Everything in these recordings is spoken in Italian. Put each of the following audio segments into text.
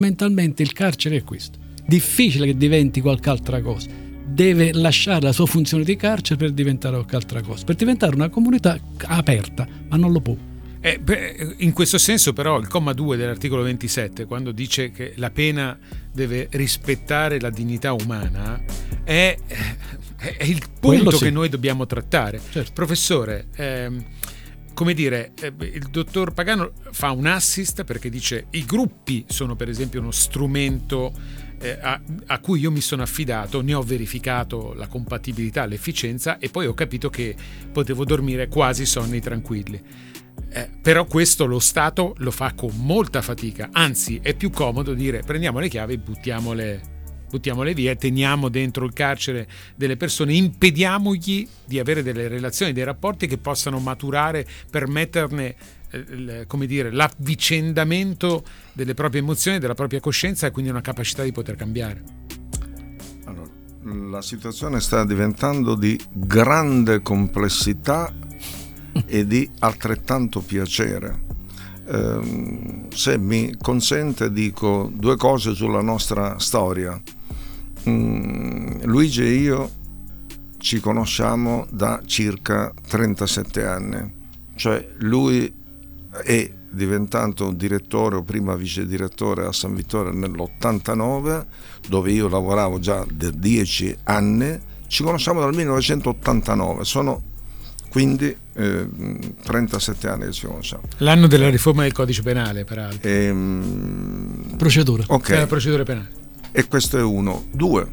Mentalmente il carcere è questo. Difficile che diventi qualche altra cosa. Deve lasciare la sua funzione di carcere per diventare qualche altra cosa, per diventare una comunità aperta, ma non lo può. In questo senso però il comma 2 dell'articolo 27, quando dice che la pena deve rispettare la dignità umana, è il punto che noi dobbiamo trattare. Certo. Professore, come dire, il dottor Pagano fa un assist perché dice i gruppi sono per esempio uno strumento a cui io mi sono affidato, ne ho verificato la compatibilità, l'efficienza e poi ho capito che potevo dormire quasi sonni tranquilli. Però questo lo Stato lo fa con molta fatica, anzi è più comodo dire prendiamo le chiavi e buttiamole via, teniamo dentro il carcere delle persone, impediamogli di avere delle relazioni, dei rapporti che possano maturare, permetterne come dire, l'avvicendamento delle proprie emozioni, della propria coscienza e quindi una capacità di poter cambiare. Allora, la situazione sta diventando di grande complessità e di altrettanto piacere. Se mi consente dico due cose sulla nostra storia. Luigi e io ci conosciamo da circa 37 anni, cioè lui è diventato direttore o prima vice direttore a San Vittore nell'89, dove io lavoravo già da 10 anni. Ci conosciamo dal 1989, sono quindi 37 anni che ci conosciamo. L'anno della riforma del codice penale, peraltro. Procedura. Ok. Procedura penale. E questo è uno. Due,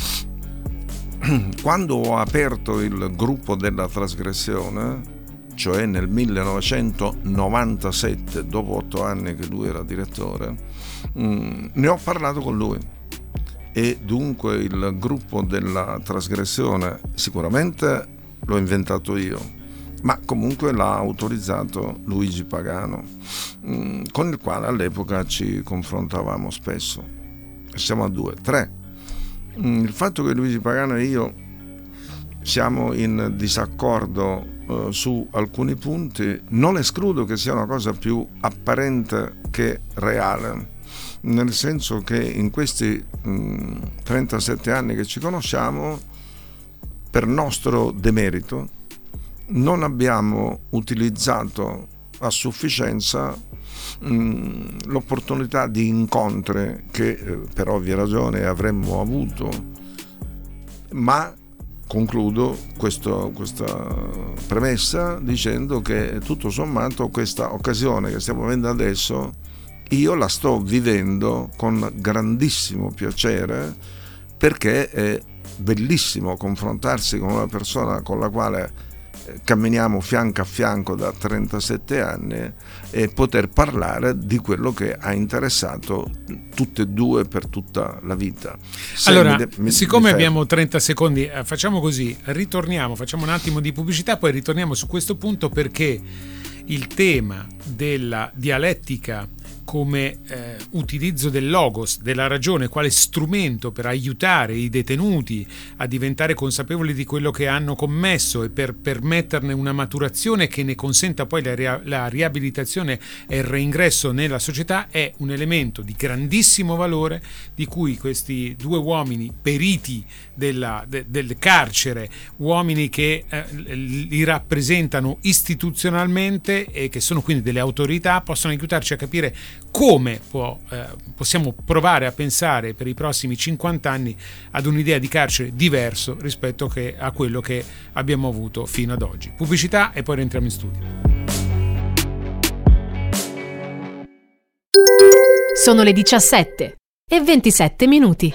quando ho aperto il gruppo della trasgressione, cioè nel 1997, dopo 8 anni che lui era direttore, ne ho parlato con lui. E dunque il gruppo della trasgressione sicuramente l'ho inventato io, ma comunque l'ha autorizzato Luigi Pagano, con il quale all'epoca ci confrontavamo spesso. Siamo a 2. 3. Il fatto che Luigi Pagano e io siamo in disaccordo su alcuni punti non escludo che sia una cosa più apparente che reale, nel senso che in questi 37 anni che ci conosciamo, per nostro demerito, non abbiamo utilizzato a sufficienza l'opportunità di incontri che per ovvie ragioni avremmo avuto, ma concludo questa premessa dicendo che tutto sommato questa occasione che stiamo avendo adesso io la sto vivendo con grandissimo piacere, perché è bellissimo confrontarsi con una persona con la quale camminiamo fianco a fianco da 37 anni e poter parlare di quello che ha interessato tutte e due per tutta la vita. Allora, siccome abbiamo 30 secondi, facciamo così, facciamo un attimo di pubblicità, poi ritorniamo su questo punto, perché il tema della dialettica come utilizzo del logos, della ragione, quale strumento per aiutare i detenuti a diventare consapevoli di quello che hanno commesso e per permetterne una maturazione che ne consenta poi la riabilitazione e il reingresso nella società, è un elemento di grandissimo valore di cui questi due uomini periti del carcere, uomini che li rappresentano istituzionalmente e che sono quindi delle autorità, possono aiutarci a capire come possiamo provare a pensare per i prossimi 50 anni ad un'idea di carcere diverso rispetto a quello che abbiamo avuto fino ad oggi. Pubblicità e poi rientriamo in studio. Sono le 17:27.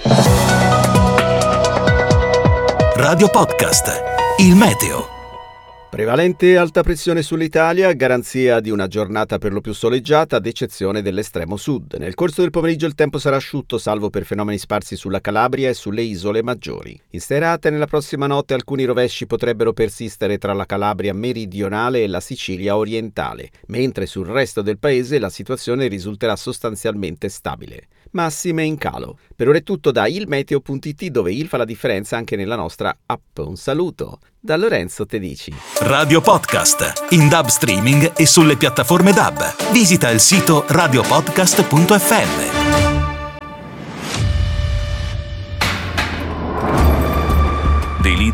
Radio Podcast, il meteo. Prevalente alta pressione sull'Italia, garanzia di una giornata per lo più soleggiata ad eccezione dell'estremo sud. Nel corso del pomeriggio il tempo sarà asciutto salvo per fenomeni sparsi sulla Calabria e sulle isole maggiori. In serata e nella prossima notte alcuni rovesci potrebbero persistere tra la Calabria meridionale e la Sicilia orientale, mentre sul resto del paese la situazione risulterà sostanzialmente stabile. Massime in calo. Per ora è tutto da ilmeteo.it, dove il fa la differenza anche nella nostra app. Un saluto da Lorenzo Tedici. Radio Podcast, in DAB streaming e sulle piattaforme DAB. Visita il sito radiopodcast.fm.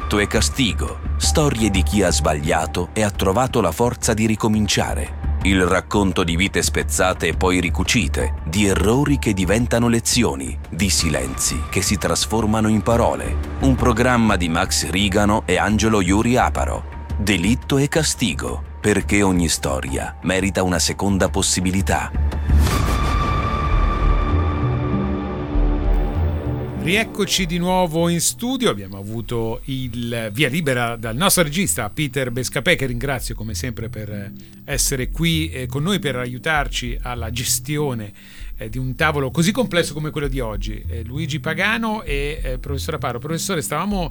Delitto e castigo, storie di chi ha sbagliato e ha trovato la forza di ricominciare. Il racconto di vite spezzate e poi ricucite, di errori che diventano lezioni, di silenzi che si trasformano in parole. Un programma di Max Rigano e Angelo Iuri Aparo. Delitto e castigo, perché ogni storia merita una seconda possibilità. Rieccoci di nuovo in studio, abbiamo avuto il via libera dal nostro regista Peter Bescapè, che ringrazio come sempre per essere qui con noi per aiutarci alla gestione di un tavolo così complesso come quello di oggi. Luigi Pagano e professor Aparo. Professore, stavamo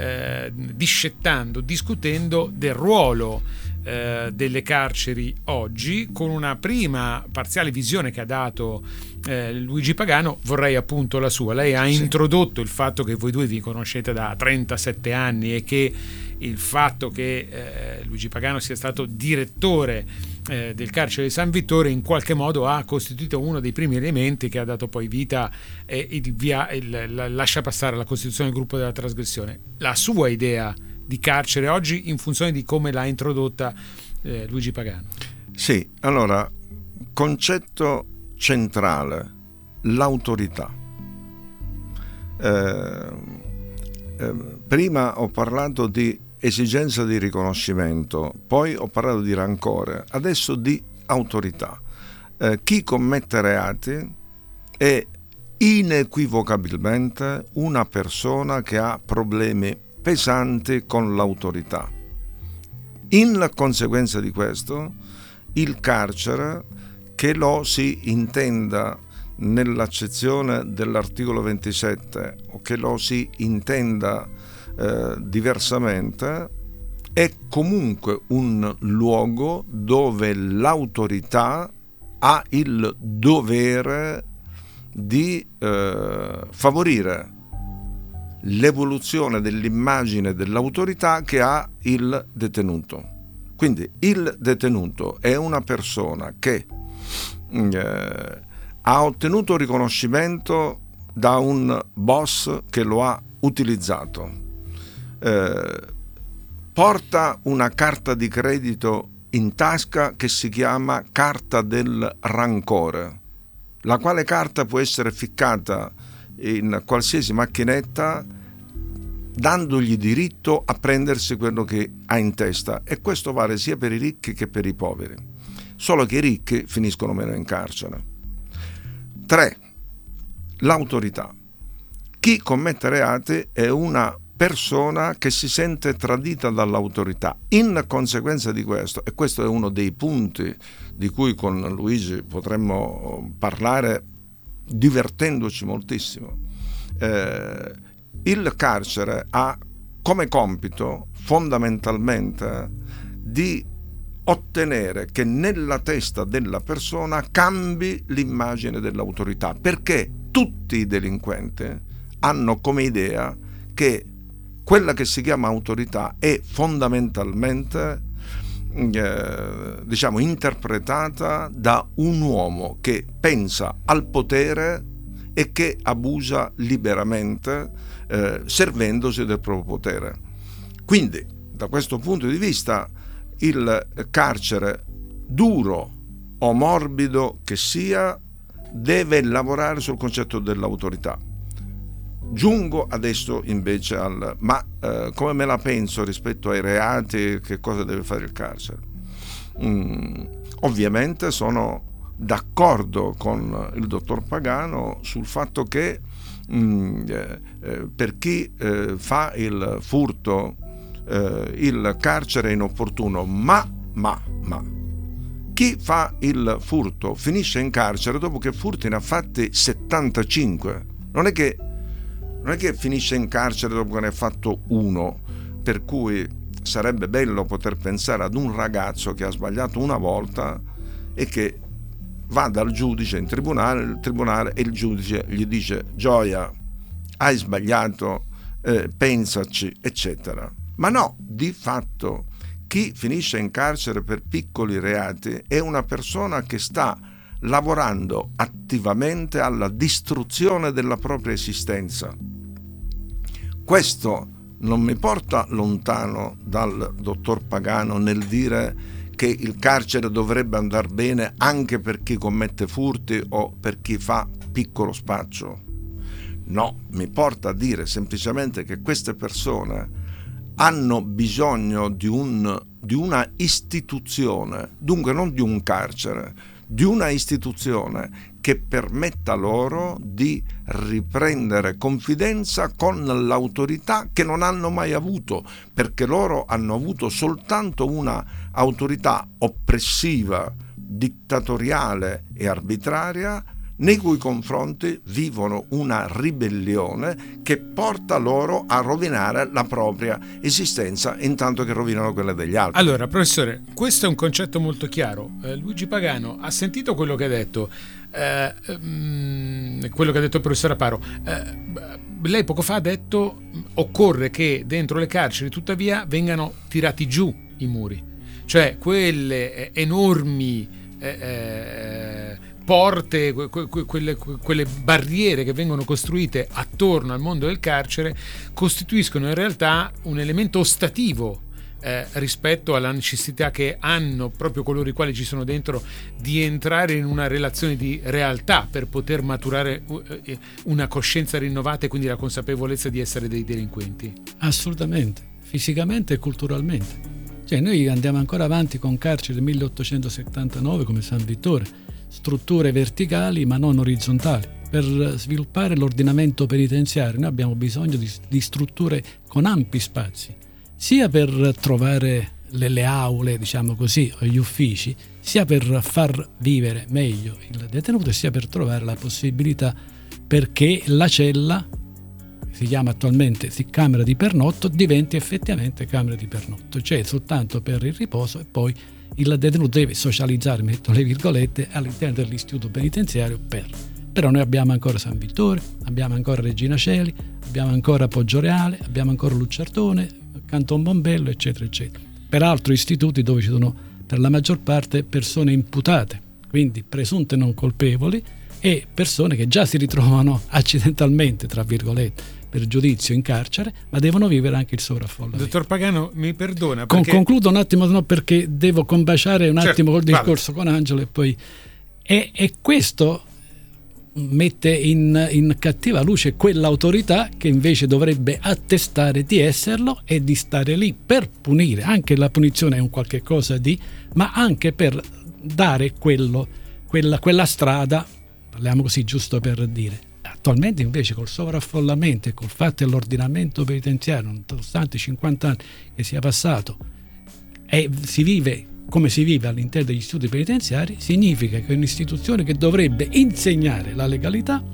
discutendo del ruolo delle carceri oggi, con una prima parziale visione che ha dato Luigi Pagano. Vorrei appunto la sua. Lei ha introdotto il fatto che voi due vi conoscete da 37 anni e che il fatto che Luigi Pagano sia stato direttore del carcere di San Vittore in qualche modo ha costituito uno dei primi elementi che ha dato poi vita lascia passare alla costituzione del gruppo della trasgressione. La sua idea di carcere oggi in funzione di come l'ha introdotta Luigi Pagano. Sì, allora, concetto centrale, l'autorità. Prima ho parlato di esigenza di riconoscimento, poi ho parlato di rancore, adesso di autorità. Chi commette reati è inequivocabilmente una persona che ha problemi pesanti con l'autorità. In conseguenza di questo, il carcere, che lo si intenda nell'accezione dell'articolo 27 o che lo si intenda diversamente, è comunque un luogo dove l'autorità ha il dovere di favorire l'evoluzione dell'immagine dell'autorità che ha il detenuto. Quindi il detenuto è una persona che ha ottenuto riconoscimento da un boss che lo ha utilizzato, porta una carta di credito in tasca che si chiama carta del rancore, la quale carta può essere ficcata in qualsiasi macchinetta, dandogli diritto a prendersi quello che ha in testa, e questo vale sia per i ricchi che per i poveri, solo che i ricchi finiscono meno in carcere. 3. L'autorità. Chi commette reati è una persona che si sente tradita dall'autorità. In conseguenza di questo, e questo è uno dei punti di cui con Luigi potremmo parlare divertendoci moltissimo, il carcere ha come compito fondamentalmente di ottenere che nella testa della persona cambi l'immagine dell'autorità, perché tutti i delinquenti hanno come idea che quella che si chiama autorità è fondamentalmente interpretata da un uomo che pensa al potere e che abusa liberamente servendosi del proprio potere. Quindi, da questo punto di vista, il carcere, duro o morbido che sia, deve lavorare sul concetto dell'autorità. Giungo adesso invece come me la penso rispetto ai reati, che cosa deve fare il carcere. Ovviamente sono d'accordo con il dottor Pagano sul fatto che per chi fa il furto il carcere è inopportuno, ma chi fa il furto finisce in carcere dopo che furti ne ha fatti 75. Non è che finisce in carcere dopo che ne ha fatto uno, per cui sarebbe bello poter pensare ad un ragazzo che ha sbagliato una volta e che va dal giudice in tribunale, il tribunale, e il giudice gli dice: Gioia, hai sbagliato, pensaci, eccetera. Ma no, di fatto chi finisce in carcere per piccoli reati è una persona che sta lavorando attivamente alla distruzione della propria esistenza. Questo non mi porta lontano dal dottor Pagano nel dire che il carcere dovrebbe andare bene anche per chi commette furti o per chi fa piccolo spaccio. No, mi porta a dire semplicemente che queste persone hanno bisogno di una istituzione, dunque non di un carcere, di una istituzione che permetta loro di riprendere confidenza con l'autorità che non hanno mai avuto, perché loro hanno avuto soltanto una autorità oppressiva, dittatoriale e arbitraria, nei cui confronti vivono una ribellione che porta loro a rovinare la propria esistenza intanto che rovinano quella degli altri. Allora, professore, questo è un concetto molto chiaro. Luigi Pagano ha sentito quello che ha detto, quello che ha detto il professor Aparo. Lei poco fa ha detto occorre che dentro le carceri tuttavia vengano tirati giù i muri, cioè quelle enormi porte, quelle barriere che vengono costruite attorno al mondo del carcere costituiscono in realtà un elemento ostativo rispetto alla necessità che hanno proprio coloro i quali ci sono dentro di entrare in una relazione di realtà per poter maturare una coscienza rinnovata e quindi la consapevolezza di essere dei delinquenti. Assolutamente, fisicamente e culturalmente. Cioè noi andiamo ancora avanti con carceri del 1879 come San Vittore, strutture verticali ma non orizzontali. Per sviluppare l'ordinamento penitenziario noi abbiamo bisogno di strutture con ampi spazi, sia per trovare le aule, diciamo così, o gli uffici, sia per far vivere meglio il detenuto, sia per trovare la possibilità perché la cella, si chiama attualmente camera di pernotto, diventi effettivamente camera di pernotto, cioè soltanto per il riposo, e poi il detenuto deve socializzare, metto le virgolette, all'interno dell'istituto penitenziario però noi abbiamo ancora San Vittore, abbiamo ancora Regina Coeli, abbiamo ancora Poggioreale, abbiamo ancora Lucciardone, Canton Mombello, eccetera eccetera. Peraltro istituti dove ci sono per la maggior parte persone imputate, quindi presunte non colpevoli, e persone che già si ritrovano accidentalmente, tra virgolette, per giudizio in carcere, ma devono vivere anche il sovraffollamento. Dottor Pagano, mi perdona perché... Concludo un attimo, no, perché devo combaciare un attimo col discorso con Angelo e poi... E questo mette in cattiva luce quell'autorità che invece dovrebbe attestare di esserlo e di stare lì per punire. Anche la punizione è un qualche cosa ma anche per dare quella strada, parliamo così giusto per dire. Attualmente invece col sovraffollamento e col fatto dell'ordinamento penitenziario, nonostante 50 anni che sia passato, e si vive come si vive all'interno degli istituti penitenziari, significa che un'istituzione che dovrebbe insegnare la legalità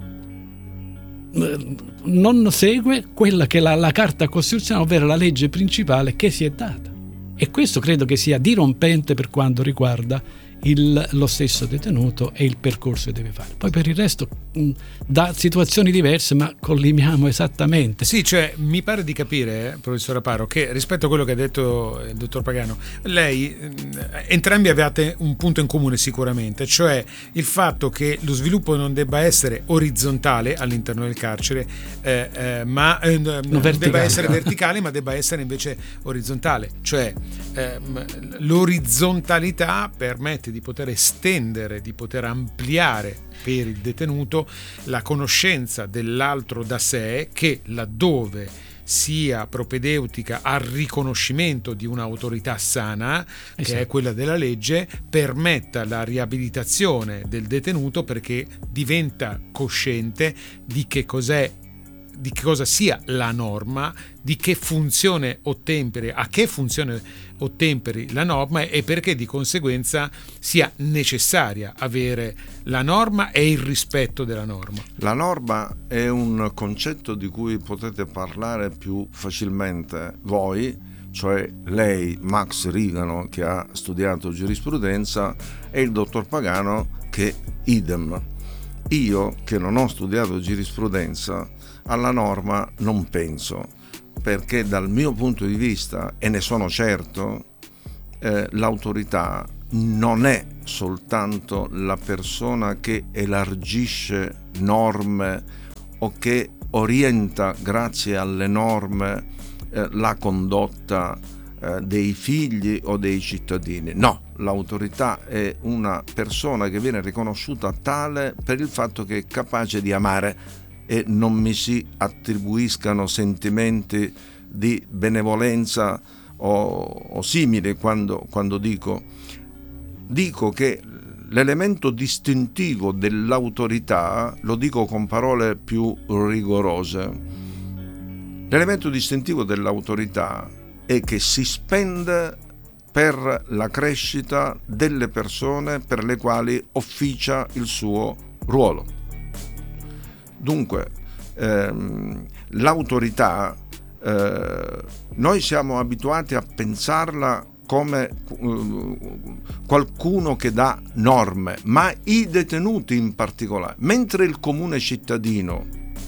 non segue quella che è la Carta Costituzionale, ovvero la legge principale che si è data. E questo credo che sia dirompente per quanto riguarda lo stesso detenuto e il percorso che deve fare. Poi per il resto da situazioni diverse, ma collimiamo esattamente. Sì, cioè mi pare di capire, professor Aparo, che rispetto a quello che ha detto il dottor Pagano, lei entrambi avete un punto in comune sicuramente, cioè il fatto che lo sviluppo non debba essere orizzontale all'interno del carcere, ma non debba essere verticale, ma debba essere invece orizzontale, cioè l'orizzontalità permette di poter estendere, di poter ampliare per il detenuto la conoscenza dell'altro da sé, che laddove sia propedeutica al riconoscimento di un'autorità sana, che è quella della legge, permetta la riabilitazione del detenuto perché diventa cosciente di che cosa sia la norma, di che funzione ottemperi, a che funzione ottemperi la norma e perché di conseguenza sia necessaria avere la norma e il rispetto della norma. La norma è un concetto di cui potete parlare più facilmente voi, cioè lei, Max Rigano, che ha studiato giurisprudenza, e il dottor Pagano, che idem. Io, che non ho studiato giurisprudenza, alla norma non penso, perché dal mio punto di vista, e ne sono certo, l'autorità non è soltanto la persona che elargisce norme o che orienta grazie alle norme la condotta dei figli o dei cittadini. No, l'autorità è una persona che viene riconosciuta tale per il fatto che è capace di amare e non mi si attribuiscano sentimenti di benevolenza o simili quando dico che l'elemento distintivo dell'autorità, lo dico con parole più rigorose, l'elemento distintivo dell'autorità è che si spende per la crescita delle persone per le quali officia il suo ruolo. Dunque, l'autorità, noi siamo abituati a pensarla come qualcuno che dà norme, ma i detenuti in particolare, mentre il comune cittadino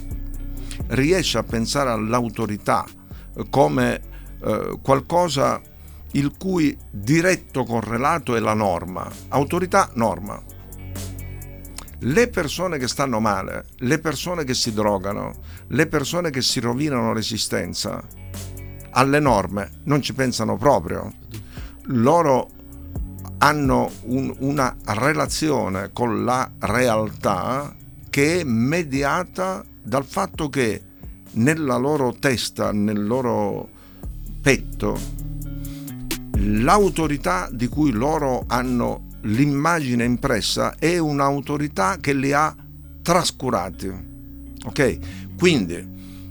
riesce a pensare all'autorità come qualcosa il cui diretto correlato è la norma. Autorità, norma. Le persone che stanno male, le persone che si drogano, le persone che si rovinano l'esistenza, alle norme non ci pensano proprio. Loro hanno una relazione con la realtà che è mediata dal fatto che nella loro testa, nel loro petto, l'autorità di cui loro hanno l'immagine impressa è un'autorità che li ha trascurati. Ok? Quindi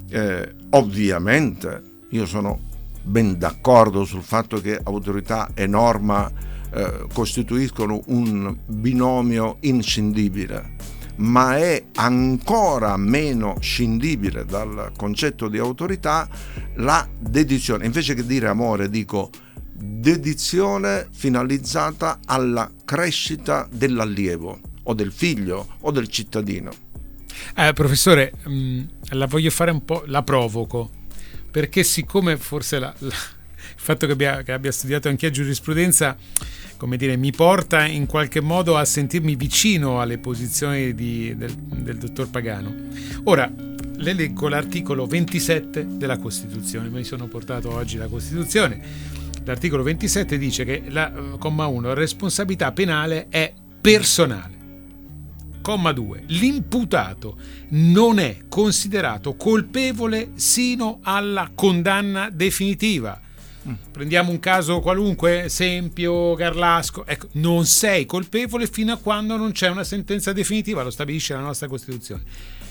ovviamente io sono ben d'accordo sul fatto che autorità e norma costituiscono un binomio inscindibile, ma è ancora meno scindibile dal concetto di autorità la dedizione. Invece che dire amore, dico dedizione finalizzata alla crescita dell'allievo o del figlio o del cittadino. Professore, la voglio fare un po', la provoco, perché siccome forse il fatto che abbia studiato anche a giurisprudenza, come dire, mi porta in qualche modo a sentirmi vicino alle posizioni del dottor Pagano. Ora, le leggo l'articolo 27 della Costituzione, mi sono portato oggi la Costituzione. L'articolo 27 dice che comma 1, la responsabilità penale è personale. Comma 2, l'imputato non è considerato colpevole sino alla condanna definitiva. Prendiamo un caso qualunque, esempio Garlasco, ecco, non sei colpevole fino a quando non c'è una sentenza definitiva, lo stabilisce la nostra Costituzione.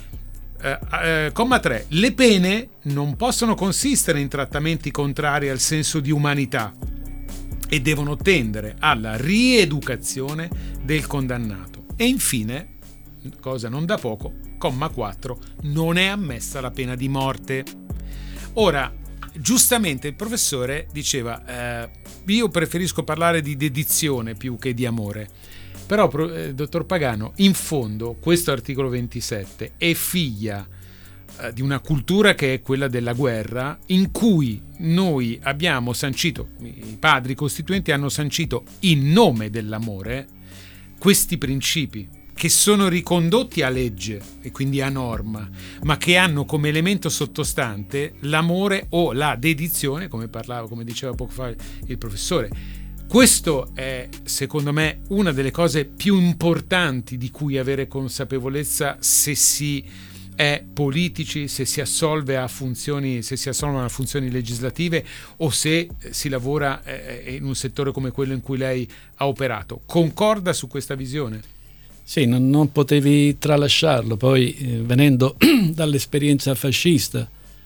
Comma 3, le pene non possono consistere in trattamenti contrari al senso di umanità e devono tendere alla rieducazione del condannato. E infine, cosa non da poco, comma 4, non è ammessa la pena di morte. Ora, giustamente il professore diceva io preferisco parlare di dedizione più che di amore, però dottor Pagano, in fondo questo articolo 27 è figlia di una cultura che è quella della guerra, in cui noi abbiamo sancito, i padri costituenti hanno sancito in nome dell'amore questi principi che sono ricondotti a legge e quindi a norma, ma che hanno come elemento sottostante l'amore o la dedizione, come diceva poco fa il professore. Questo è, secondo me, una delle cose più importanti di cui avere consapevolezza se si è politici, se si assolve a funzioni, se si assolvono a funzioni legislative o se si lavora in un settore come quello in cui lei ha operato. Concorda su questa visione? Sì, non potevi tralasciarlo. Poi venendo dall'esperienza fascista,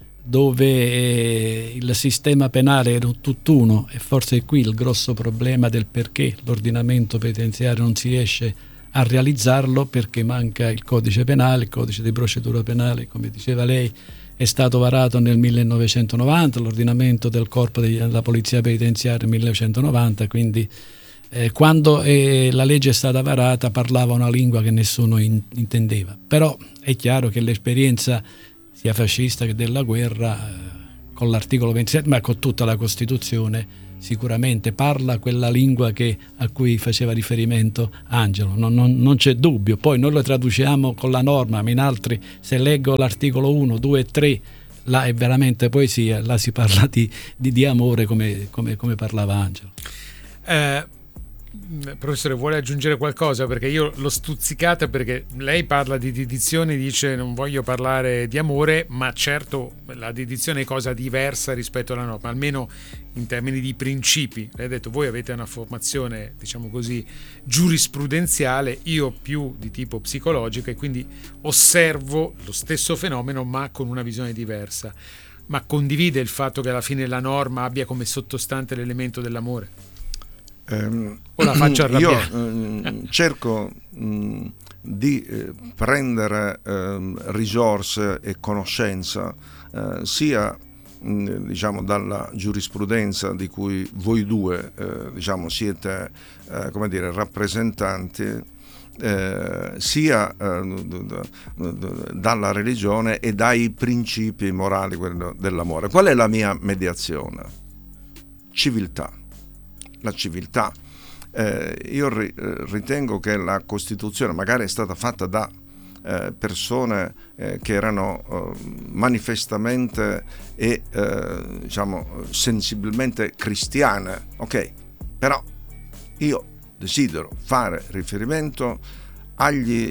dove il sistema penale era un tutt'uno, e forse è qui il grosso problema del perché l'ordinamento penitenziario non si riesce a realizzarlo, perché manca il codice penale, il codice di procedura penale, come diceva lei, è stato varato nel 1990, l'ordinamento del corpo della polizia penitenziaria nel 1990, quindi quando la legge è stata varata parlava una lingua che nessuno intendeva. Però è chiaro che l'esperienza sia fascista che della guerra, con l'articolo 27, ma con tutta la Costituzione, sicuramente parla quella lingua a cui faceva riferimento Angelo, non c'è dubbio. Poi noi lo traduciamo con la norma, ma in altri, se leggo l'articolo 1, 2 e 3, là è veramente poesia, là si parla di amore come parlava Angelo. Professore, vuole aggiungere qualcosa? Perché io l'ho stuzzicata, perché lei parla di dedizione, dice non voglio parlare di amore, ma certo la dedizione è cosa diversa rispetto alla norma, almeno in termini di principi. Lei ha detto voi avete una formazione, diciamo così, giurisprudenziale, io più di tipo psicologico, e quindi osservo lo stesso fenomeno ma con una visione diversa. Ma condivide il fatto che alla fine la norma abbia come sottostante l'elemento dell'amore? O la faccio arrabbiare? Io cerco di prendere risorse e conoscenza sia diciamo dalla giurisprudenza di cui voi due diciamo siete come dire rappresentanti, sia dalla religione e dai principi morali dell'amore. Qual è la mia mediazione? Civiltà. La civiltà. Io ritengo che la Costituzione magari è stata fatta da persone che erano manifestamente e diciamo sensibilmente cristiane, ok, però io desidero fare riferimento agli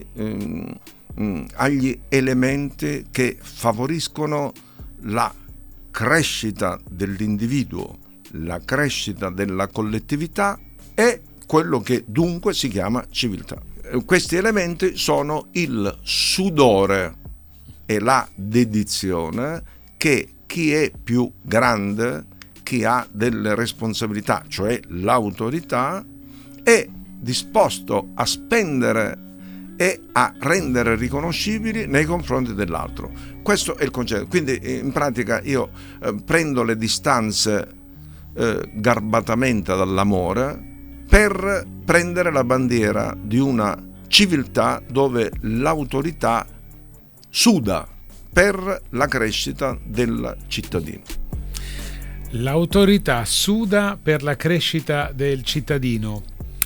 elementi che favoriscono la crescita dell'individuo, la crescita della collettività e quello che dunque si chiama civiltà. Questi elementi sono il sudore e la dedizione che chi è più grande, chi ha delle responsabilità, cioè l'autorità, è disposto a spendere e a rendere riconoscibili nei confronti dell'altro. Questo è il concetto. Quindi in pratica io prendo le distanze garbatamente dall'amore per prendere la bandiera di una civiltà dove l'autorità suda per la crescita del cittadino. L'autorità suda per la crescita del cittadino.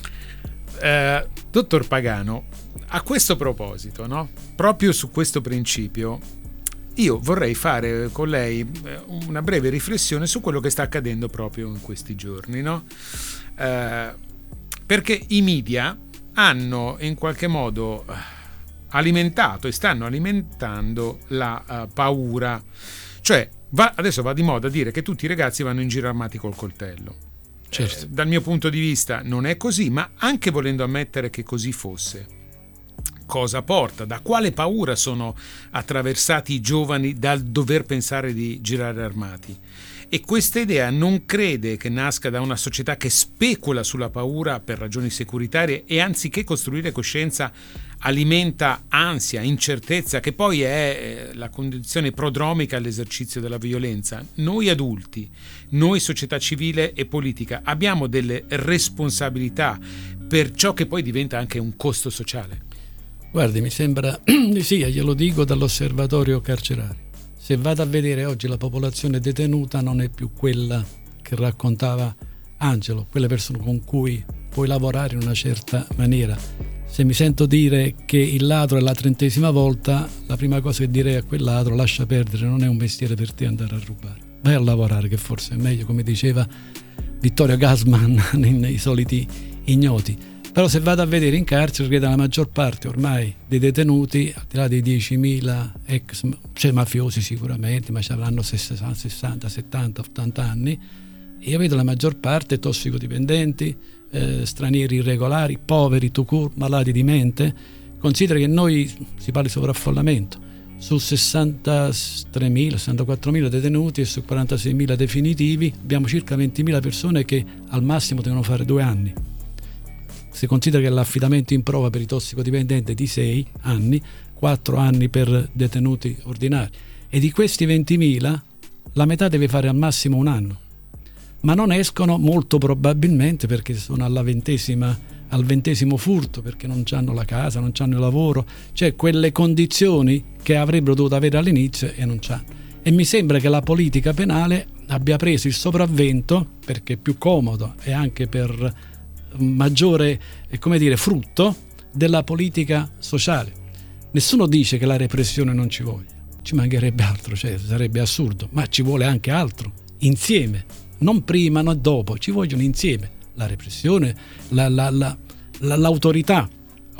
Dottor Pagano, a questo proposito, no? Proprio su questo principio, io vorrei fare con lei una breve riflessione su quello che sta accadendo proprio in questi giorni, no? Perché i media hanno in qualche modo alimentato e stanno alimentando la paura. Cioè, adesso va di moda dire che tutti i ragazzi vanno in giro armati col coltello. Certo. Dal mio punto di vista non è così, ma anche volendo ammettere che così fosse, cosa porta? Da quale paura sono attraversati i giovani dal dover pensare di girare armati? E questa idea non crede che nasca da una società che specula sulla paura per ragioni securitarie e anziché costruire coscienza alimenta ansia, incertezza, che poi è la condizione prodromica all'esercizio della violenza. Noi adulti, noi società civile e politica abbiamo delle responsabilità per ciò che poi diventa anche un costo sociale. Guardi, mi sembra di sì, glielo dico dall'osservatorio carcerario. Se vado a vedere oggi la popolazione detenuta non è più quella che raccontava Angelo, quelle persone con cui puoi lavorare in una certa maniera. Se mi sento dire che il ladro è la 30ª volta, la prima cosa che direi a quel ladro: lascia perdere, non è un mestiere per te andare a rubare. Vai a lavorare, che forse è meglio, come diceva Vittorio Gassman nei soliti ignoti. Però se vado a vedere in carcere, credo la maggior parte ormai dei detenuti, al di là dei 10.000 ex, cioè mafiosi sicuramente, ma ci avranno 60, 70, 80 anni, e io vedo la maggior parte tossicodipendenti, stranieri irregolari, poveri, tout court, malati di mente. Considera che noi, si parla di sovraffollamento, su 63.000, 64.000 detenuti e su 46.000 definitivi abbiamo circa 20.000 persone che al massimo devono fare 2 anni. Si considera che l'affidamento in prova per i tossicodipendenti è di 6 anni, 4 anni per detenuti ordinari, e di questi 20.000 la metà deve fare al massimo 1 anno, ma non escono molto probabilmente perché sono al 20° furto, perché non hanno la casa, non hanno il lavoro, cioè quelle condizioni che avrebbero dovuto avere all'inizio e non c'hanno. E mi sembra che la politica penale abbia preso il sopravvento perché è più comodo e anche per maggiore, frutto della politica sociale. Nessuno dice che la repressione non ci voglia, ci mancherebbe altro, cioè sarebbe assurdo, ma ci vuole anche altro, insieme, non prima, non dopo, ci vogliono insieme la repressione, l'autorità,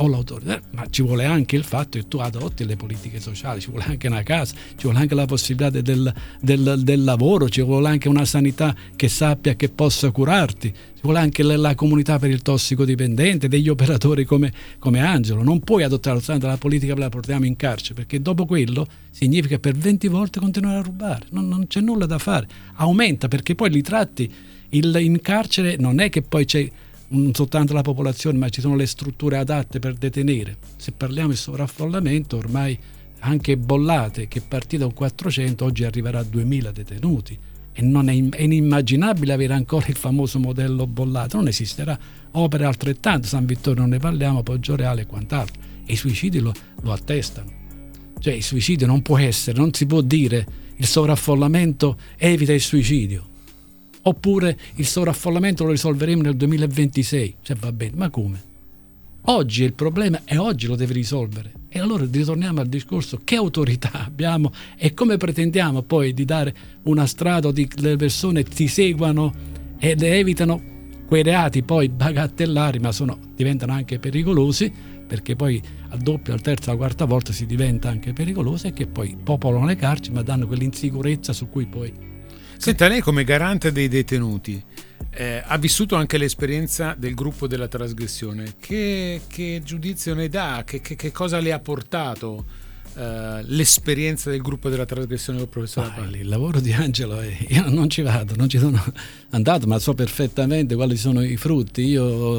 ma ci vuole anche il fatto che tu adotti le politiche sociali, ci vuole anche una casa, ci vuole anche la possibilità del lavoro, ci vuole anche una sanità che sappia che possa curarti, ci vuole anche la comunità per il tossicodipendente, degli operatori come Angelo. Non puoi adottare la politica per la portiamo in carcere, perché dopo quello significa per 20 volte continuare a rubare, non c'è nulla da fare, aumenta, perché poi li tratti in carcere, non è che poi c'è non soltanto la popolazione, ma ci sono le strutture adatte per detenere. Se parliamo di sovraffollamento, ormai anche Bollate, che partì da un 400, oggi arriverà a 2000 detenuti, e non è inimmaginabile avere ancora il famoso modello Bollate, non esisterà. Opere altrettanto, San Vittorio non ne parliamo, Poggioreale e quant'altro, e i suicidi lo attestano. Cioè il suicidio non può essere, non si può dire il sovraffollamento evita il suicidio, oppure il sovraffollamento lo risolveremo nel 2026, se va bene. Ma come? Oggi è il problema e oggi lo deve risolvere. E allora ritorniamo al discorso: che autorità abbiamo e come pretendiamo poi di dare una strada, di le persone ti seguano ed evitano quei reati poi bagattellari, ma diventano anche pericolosi, perché poi al doppio, al terzo, alla quarta volta si diventa anche pericolosi, e che poi popolano le carceri ma danno quell'insicurezza su cui poi... Senta, lei come garante dei detenuti ha vissuto anche l'esperienza del gruppo della trasgressione. Che giudizio ne dà? Che cosa le ha portato l'esperienza del gruppo della trasgressione del professore Aparo? Il lavoro di Angelo, io non ci vado, non ci sono andato, ma so perfettamente quali sono i frutti.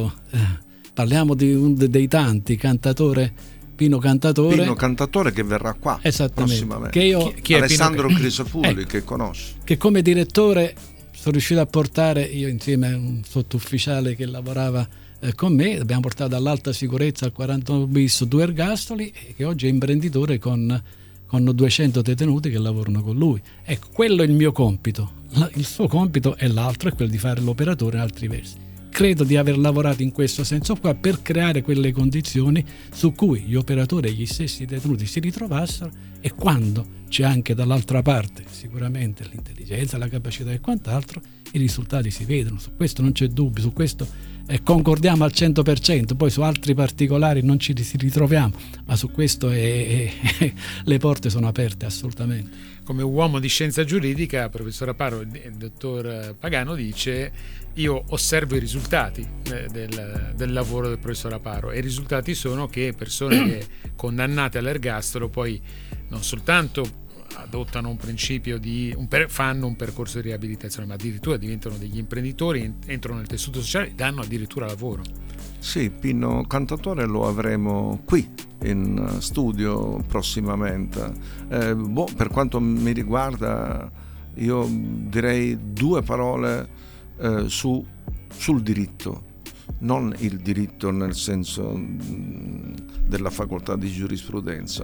Parliamo di dei tanti, Pino Cantatore che verrà qua prossimamente. Chi è Alessandro Crisafulli, che conosce. Che come direttore sono riuscito a portare, io insieme a un sottufficiale che lavorava con me, abbiamo portato dall'alta sicurezza al 41 bis 2 ergastoli, e che oggi è imprenditore con 200 detenuti che lavorano con lui. Ecco, quello è il mio compito. Il suo compito è l'altro, è quello di fare l'operatore in altri versi. Credo di aver lavorato in questo senso qua per creare quelle condizioni su cui gli operatori e gli stessi detenuti si ritrovassero, e quando c'è anche dall'altra parte sicuramente l'intelligenza, la capacità e quant'altro, i risultati si vedono. Su questo non c'è dubbio, su questo concordiamo al 100%, poi su altri particolari non ci ritroviamo, ma su questo le porte sono aperte assolutamente. Come uomo di scienza giuridica, professor Aparo, il dottor Pagano dice: io osservo i risultati del lavoro del professor Aparo, e i risultati sono che persone che condannate all'ergastolo poi non soltanto adottano un principio fanno un percorso di riabilitazione, ma addirittura diventano degli imprenditori, entrano nel tessuto sociale e danno addirittura lavoro. Sì, Pino Cantatore lo avremo qui in studio prossimamente. Per quanto mi riguarda, io direi 2 parole sul diritto, non il diritto nel senso della facoltà di giurisprudenza.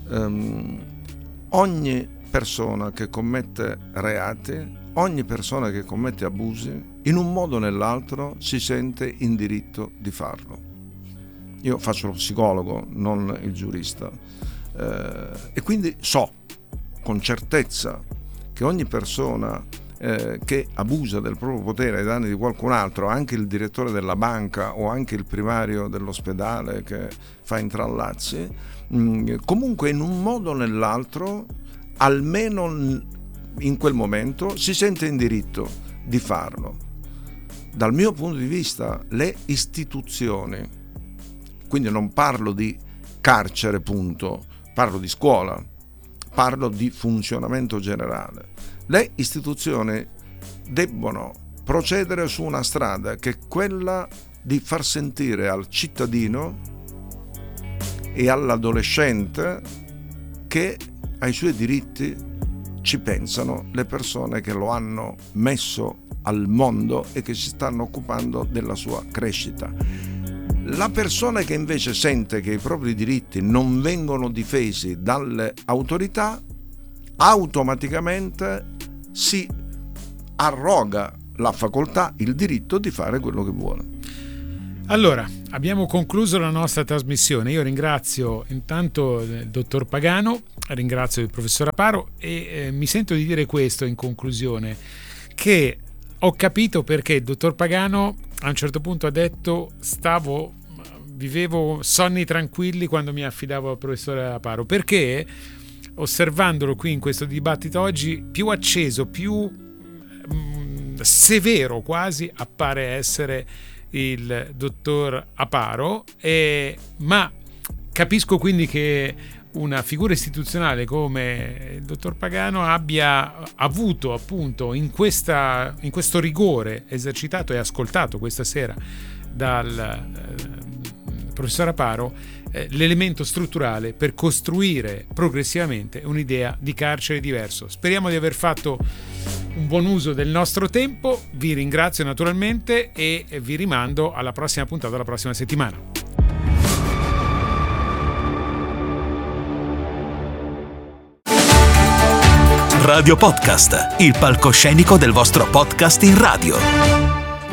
Ogni persona che commette reati, ogni persona che commette abusi, in un modo o nell'altro si sente in diritto di farlo. Io faccio lo psicologo, non il giurista, e quindi so con certezza che ogni persona che abusa del proprio potere ai danni di qualcun altro, anche il direttore della banca o anche il primario dell'ospedale che fa intrallazzi, comunque in un modo o nell'altro, almeno in quel momento, si sente in diritto di farlo. Dal mio punto di vista, le istituzioni, quindi non parlo di carcere punto, parlo di scuola, parlo di funzionamento generale, le istituzioni debbono procedere su una strada che è quella di far sentire al cittadino e all'adolescente che ai suoi diritti ci pensano le persone che lo hanno messo al mondo e che si stanno occupando della sua crescita. La persona che invece sente che i propri diritti non vengono difesi dalle autorità, automaticamente si arroga la facoltà, il diritto di fare quello che vuole. Allora, abbiamo concluso la nostra trasmissione. Io ringrazio intanto il dottor Pagano ringrazio il professor Aparo e mi sento di dire questo in conclusione, che ho capito perché il dottor Pagano a un certo punto ha detto vivevo sonni tranquilli quando mi affidavo al professore Aparo, perché osservandolo qui in questo dibattito oggi, più acceso, più severo quasi appare essere il dottor Aparo, ma capisco quindi che una figura istituzionale come il dottor Pagano abbia avuto appunto in questo rigore esercitato e ascoltato questa sera dal professor Aparo l'elemento strutturale per costruire progressivamente un'idea di carcere diverso. Speriamo di aver fatto un buon uso del nostro tempo, vi ringrazio naturalmente e vi rimando alla prossima puntata, la prossima settimana. Radio Podcast, il palcoscenico del vostro podcast in radio.